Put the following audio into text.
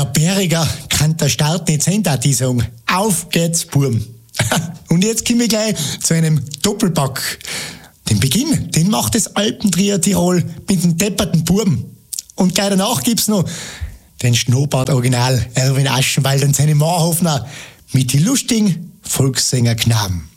Ja, bäriger kann der Start nicht sein, da die sagen. Auf geht's, Burm. Und jetzt komme ich gleich zu einem Doppelpack. Den Beginn, den macht das Alpentrio Tirol mit dem depperten Burm. Und gleich danach gibt's noch den Schnurrbart-Original Erwin Aschenwald und seine Marhofner mit die lustigen Volkssänger Knaben.